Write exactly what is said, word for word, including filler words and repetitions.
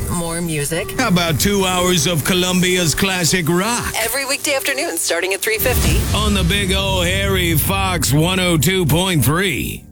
Want more music? How about two hours of Colombia's classic rock? Every weekday afternoon starting at three fifty. On the Big O Harry Fox one oh two point three.